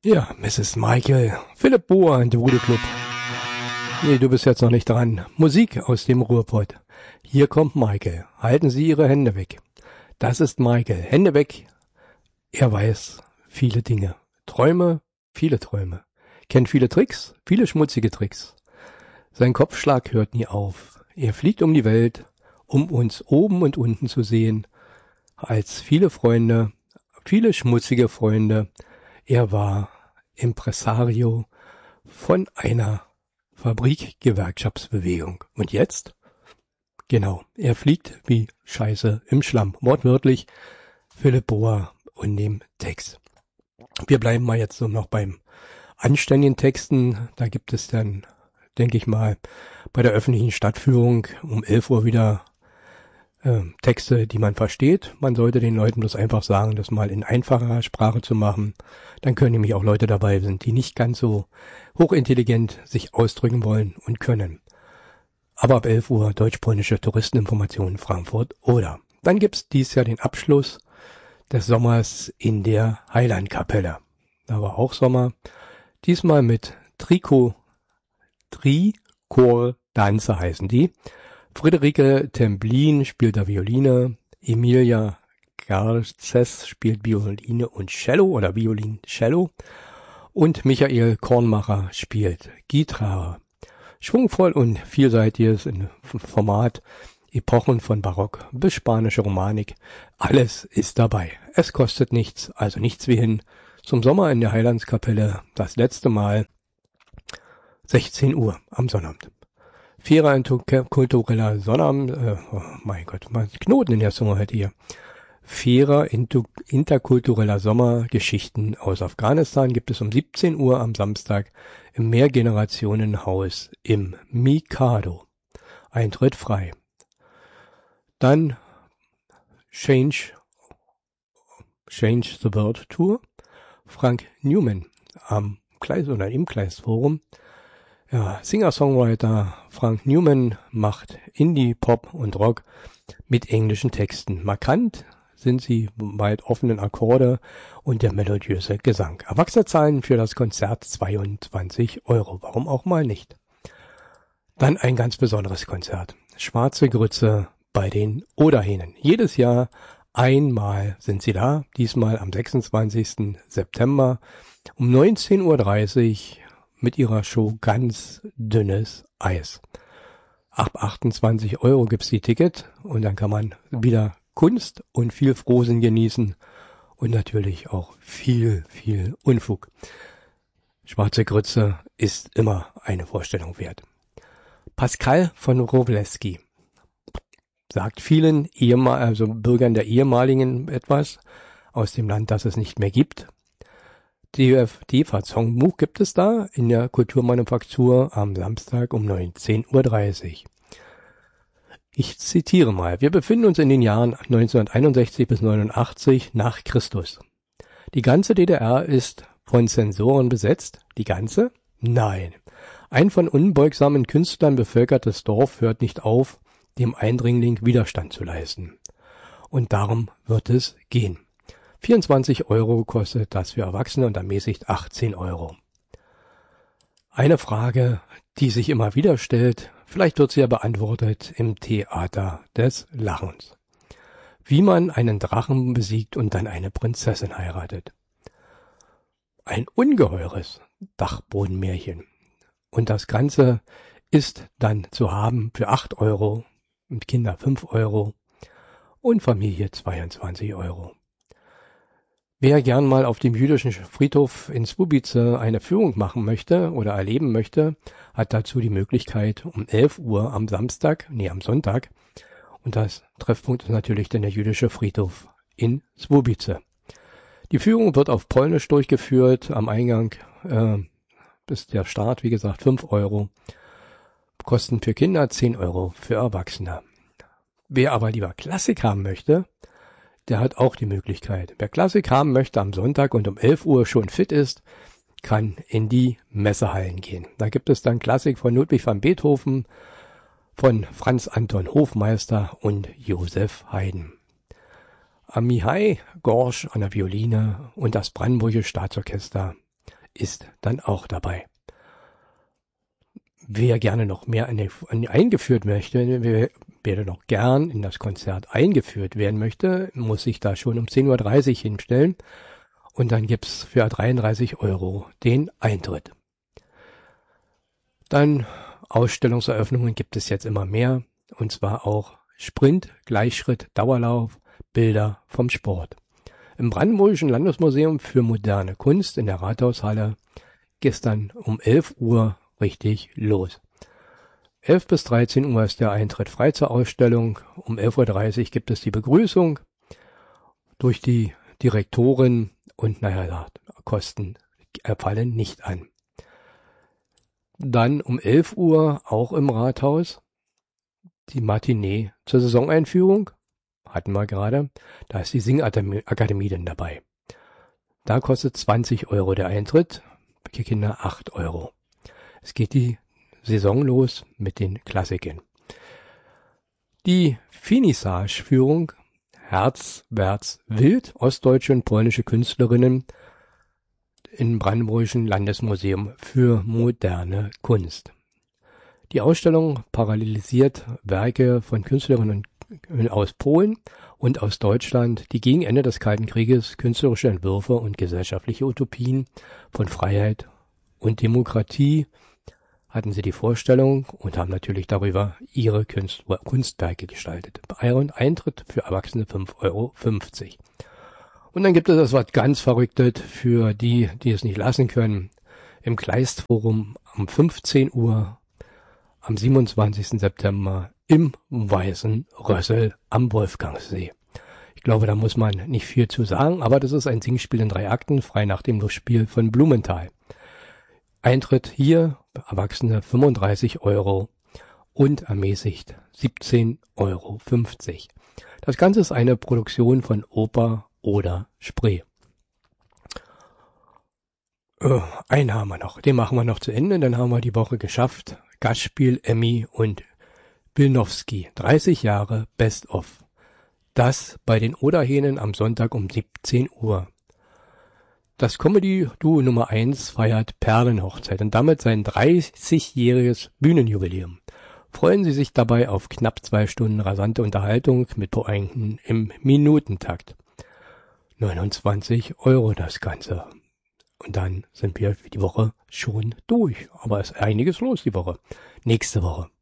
Ja, Mrs. Michael, Philipp Bohr und der Voodoo Club. Nee, du bist jetzt noch nicht dran. Musik aus dem Ruhrpott. Hier kommt Michael. Halten Sie Ihre Hände weg. Das ist Michael. Hände weg. Er weiß viele Dinge. Träume, viele Träume. Kennt viele Tricks, viele schmutzige Tricks. Sein Kopfschlag hört nie auf. Er fliegt um die Welt, um uns oben und unten zu sehen. Als viele Freunde, viele schmutzige Freunde. Er war Impresario von einer Fabrik-Gewerkschaftsbewegung. Und jetzt? Genau, er fliegt wie Scheiße im Schlamm. Wortwörtlich Philipp Bohr und dem Text. Wir bleiben mal jetzt so noch beim anständigen Texten. Da gibt es dann, denke ich mal, bei der öffentlichen Stadtführung um 11 Uhr wieder Texte, die man versteht. Man sollte den Leuten bloß einfach sagen, das mal in einfacher Sprache zu machen. Dann können nämlich auch Leute dabei sind, die nicht ganz so hochintelligent sich ausdrücken wollen und können. Aber ab 11 Uhr deutsch-polnische Touristeninformationen Frankfurt oder. Dann gibt's dieses Jahr den Abschluss des Sommers in der Heilandkapelle. Da war auch Sommer. Diesmal mit Trikor Danze heißen die. Friederike Templin spielt da Violine, Emilia Garces spielt Violine und Cello oder Violin-Cello und Michael Kornmacher spielt Gitarre. Schwungvoll und vielseitiges Format, Epochen von Barock bis spanische Romanik, alles ist dabei. Es kostet nichts, also nichts wie hin zum Sommer in der Heilandskapelle, das letzte Mal 16 Uhr am Sonnabend. Vierer interkultureller Sonnabend, oh mein Gott, mal Knoten in der Zunge heute hier. Vierer interkultureller Sommergeschichten aus Afghanistan gibt es um 17 Uhr am Samstag im Mehrgenerationenhaus im Mikado. Eintritt frei. Dann Change the World Tour. Frank Newman am Kleist oder im Kleistforum. Ja, Singer-Songwriter Frank Newman macht Indie, Pop und Rock mit englischen Texten. Markant sind sie weit offenen Akkorde und der melodiöse Gesang. Erwachsene zahlen für das Konzert 22 Euro. Warum auch mal nicht? Dann ein ganz besonderes Konzert. Schwarze Grütze bei den Oderhähnen. Jedes Jahr einmal sind sie da. Diesmal am 26. September um 19:30 Uhr mit ihrer Show Ganz dünnes Eis. Ab 28 Euro gibt's die Ticket und dann kann man wieder Kunst und viel Frohsinn genießen und natürlich auch viel Unfug. Schwarze Grütze ist immer eine Vorstellung wert. Pascal von Wrobleski sagt vielen Bürgern der ehemaligen etwas aus dem Land, das es nicht mehr gibt. DFD-Songbuch gibt es da in der Kulturmanufaktur am Samstag um 19:30 Uhr. Ich zitiere mal. Wir befinden uns in den Jahren 1961 bis 89 nach Christus. Die ganze DDR ist von Zensoren besetzt. Die ganze? Nein. Ein von unbeugsamen Künstlern bevölkertes Dorf hört nicht auf, dem Eindringling Widerstand zu leisten. Und darum wird es gehen. 24 Euro kostet das für Erwachsene und ermäßigt 18 Euro. Eine Frage, die sich immer wieder stellt, vielleicht wird sie ja beantwortet im Theater des Lachens. Wie man einen Drachen besiegt und dann eine Prinzessin heiratet. Ein ungeheures Dachbodenmärchen. Und das Ganze ist dann zu haben für 8 Euro, und Kinder 5 Euro und Familie 22 Euro. Wer gern mal auf dem jüdischen Friedhof in Słubice eine Führung machen möchte oder erleben möchte, hat dazu die Möglichkeit um 11 Uhr am Sonntag. Und das Treffpunkt ist natürlich dann der jüdische Friedhof in Słubice. Die Führung wird auf Polnisch durchgeführt. Am Eingang ist der Start, wie gesagt, 5 Euro. Kosten für Kinder 10 Euro für Erwachsene. Wer aber lieber Klassik haben möchte, der hat auch die Möglichkeit. Wer Klassik haben möchte am Sonntag und um 11 Uhr schon fit ist, kann in die Messehallen gehen. Da gibt es dann Klassik von Ludwig van Beethoven, von Franz Anton Hofmeister und Josef Haydn. Mihai Gorsch an der Violine und das Brandenburgische Staatsorchester ist dann auch dabei. Wer gerne noch mehr eingeführt möchte, wer noch gern in das Konzert eingeführt werden möchte, muss sich da schon um 10.30 Uhr hinstellen. Und dann gibt's für 33 € den Eintritt. Dann Ausstellungseröffnungen gibt es jetzt immer mehr. Und zwar auch Sprint, Gleichschritt, Dauerlauf, Bilder vom Sport. Im Brandenburgischen Landesmuseum für moderne Kunst in der Rathaushalle gestern um 11 Uhr richtig los. 11 bis 13 Uhr ist der Eintritt frei zur Ausstellung. Um 11.30 Uhr gibt es die Begrüßung durch die Direktorin und Kosten fallen nicht an. Dann um 11 Uhr auch im Rathaus die Matinee zur Saisoneinführung. Hatten wir gerade. Da ist die Singakademie denn dabei. Da kostet 20 € der Eintritt. Für Kinder 8 €. Es geht die Saison los mit den Klassikern. Die Finissage-Führung Herz, Wärts, Wild, ostdeutsche und polnische Künstlerinnen im Brandenburgischen Landesmuseum für moderne Kunst. Die Ausstellung parallelisiert Werke von Künstlerinnen aus Polen und aus Deutschland, die gegen Ende des Kalten Krieges künstlerische Entwürfe und gesellschaftliche Utopien von Freiheit und Demokratie hatten sie die Vorstellung und haben natürlich darüber ihre Kunstwerke gestaltet. Eintritt für Erwachsene 5,50 €. Und dann gibt es das was ganz Verrücktes für die, die es nicht lassen können. Im Kleistforum um 15 Uhr am 27. September im Weißen Rössel am Wolfgangsee. Ich glaube, da muss man nicht viel zu sagen, aber das ist ein Singspiel in 3 Akten, frei nach dem Lustspiel von Blumenthal. Eintritt hier, Erwachsene 35 € und ermäßigt 17,50 €. Das Ganze ist eine Produktion von Oper oder Spree. Einen haben wir noch, den machen wir noch zu Ende, dann haben wir die Woche geschafft. Gastspiel Emmy und Wilnowski, 30 Jahre Best of. Das bei den Oderhähnen am Sonntag um 17 Uhr. Das Comedy-Duo Nummer 1 feiert Perlenhochzeit und damit sein 30-jähriges Bühnenjubiläum. Freuen Sie sich dabei auf knapp 2 Stunden rasante Unterhaltung mit Pointen im Minutentakt. 29 € das Ganze. Und dann sind wir für die Woche schon durch. Aber es ist einiges los die Woche. Nächste Woche